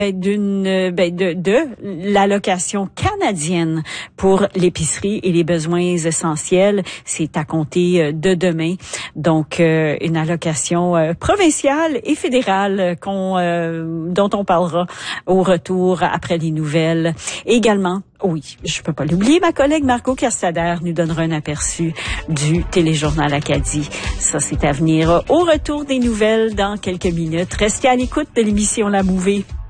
de l'allocation canadienne pour l'épicerie et les besoins essentiels. C'est à compter de demain. Donc, une allocation provinciale et fédérale dont on parlera au retour après les nouvelles. Également, oui, je peux pas l'oublier, ma collègue Margot Kerstader nous donnera un aperçu du téléjournal Acadie. Ça, c'est à venir au retour des nouvelles dans quelques minutes. Restez à l'écoute de l'émission La Mouvée.